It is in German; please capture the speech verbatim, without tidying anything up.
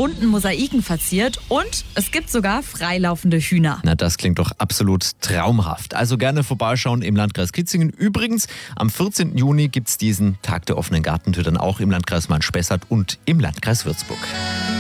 bunten Mosaiken verziert und es gibt sogar freilaufende Hühner. Na, das klingt doch absolut traumhaft. Also gerne vorbeischauen im Landkreis Kitzingen. Übrigens, am vierzehnten Juni gibt es diesen Tag der offenen Gartentür dann auch im Landkreis Main-Spessart und im Landkreis Würzburg.